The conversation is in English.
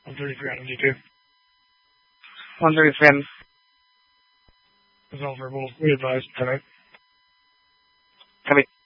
133 on MD2. 133 on. It's all verbal. We advise tonight. Copy.